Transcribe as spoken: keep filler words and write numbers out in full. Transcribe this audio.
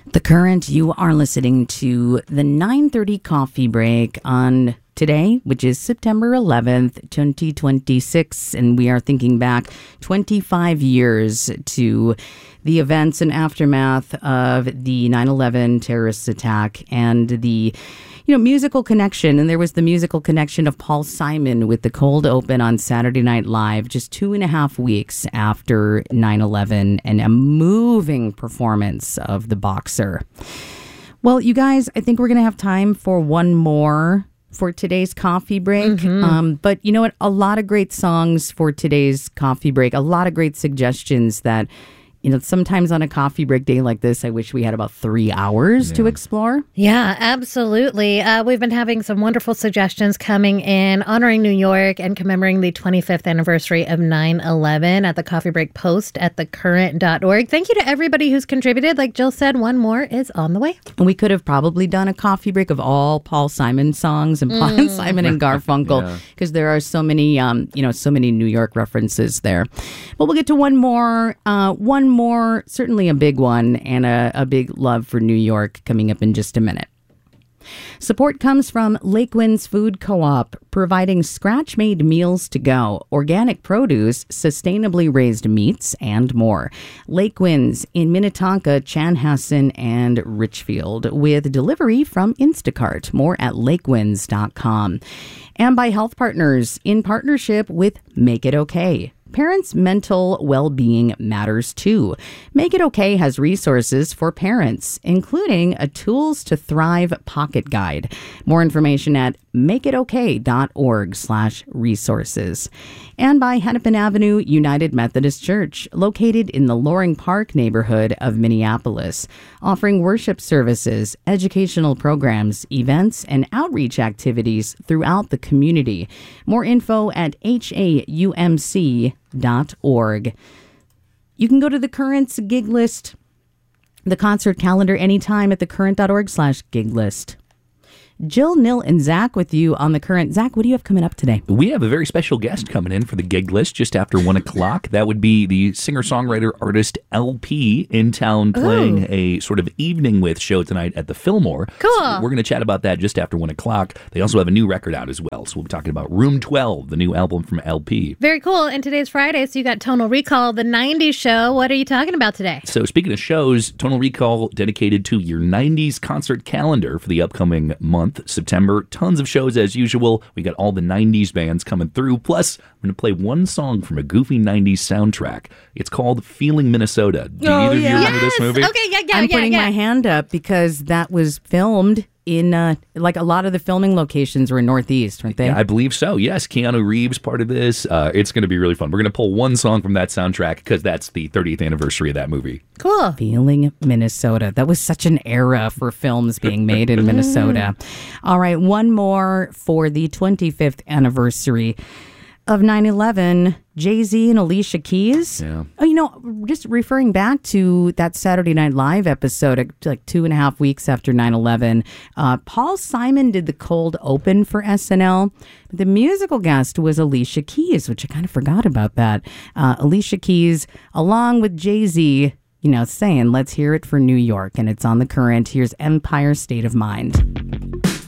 The Current, you are listening to the nine thirty coffee break on today, which is September eleventh, twenty twenty-six, and we are thinking back twenty-five years to the events and aftermath of the nine eleven terrorist attack and the you know, musical connection. And there was the musical connection of Paul Simon with the cold open on Saturday Night Live just two and a half weeks after nine eleven, and a moving performance of the boxer. Well, you guys, I think we're going to have time for one more for today's coffee break. Mm-hmm. Um, but you know what? A lot of great songs for today's coffee break. A lot of great suggestions that, you know, sometimes on a coffee break day like this, I wish we had about three hours yeah. to explore. Yeah, absolutely. Uh, we've been having some wonderful suggestions coming in, honoring New York and commemorating the twenty-fifth anniversary of nine eleven at the Coffee Break Post at the current dot org. Thank you to everybody who's contributed. Like Jill said, one more is on the way. And we could have probably done a coffee break of all Paul Simon songs and Paul mm. Simon and Garfunkel, because yeah. there are so many, um, you know, so many New York references there. But we'll get to one more, uh, one more, certainly a big one, and a, a big love for New York coming up in just a minute. Support comes from Lake Winds Food Co-op, providing scratch-made meals to go, organic produce, sustainably raised meats, and more. Lake Winds in Minnetonka, Chanhassen, and Richfield, with delivery from Instacart. More at lake winds dot com. And by Health Partners, in partnership with Make It Okay. Parents' mental well-being matters too. Make It Okay has resources for parents, including a Tools to Thrive pocket guide. More information at makeitokay.org slash resources. And by Hennepin Avenue United Methodist Church, located in the Loring Park neighborhood of Minneapolis, offering worship services, educational programs, events, and outreach activities throughout the community. More info at H A U M C dot org. You can go to the Current's gig list, the concert calendar, anytime at thecurrent.org slash gig list. Jill, Nil, and Zach with you on The Current. Zach, what do you have coming up today? We have a very special guest coming in for the gig list just after one o'clock. That would be the singer-songwriter artist L P in town playing Ooh. a sort of evening with show tonight at the Fillmore. Cool. So we're going to chat about that just after one o'clock. They also have a new record out as well. So we'll be talking about Room twelve, the new album from L P. Very cool. And today's Friday, so you got Tonal Recall, the nineties show. What are you talking about today? So speaking of shows, Tonal Recall dedicated to your nineties concert calendar for the upcoming month, September. Tons of shows as usual. We got all the nineties bands coming through. Plus, I'm going to play one song from a goofy nineties soundtrack. It's called Feeling Minnesota. Do oh, either of yeah. you remember yes! this movie? Okay, yeah, yeah, I'm yeah, putting yeah. my hand up because that was filmed in, uh, like, a lot of the filming locations were in Northeast, weren't they? Yeah, I believe so. Yes, Keanu Reeves part of this. Uh, it's going to be really fun. We're going to pull one song from that soundtrack because that's the thirtieth anniversary of that movie. Cool. Feeling Minnesota. That was such an era for films being made in Minnesota. All right, one more for the twenty-fifth anniversary of nine eleven. Jay-Z and Alicia Keys. Yeah. Oh, you know, just referring back to that Saturday Night Live episode, like two and a half weeks after nine eleven, uh, Paul Simon did the cold open for S N L. The musical guest was Alicia Keys, which I kind of forgot about that. Uh, Alicia Keys, along with Jay-Z, you know, saying, let's hear it for New York. And it's on The Current. Here's Empire State of Mind.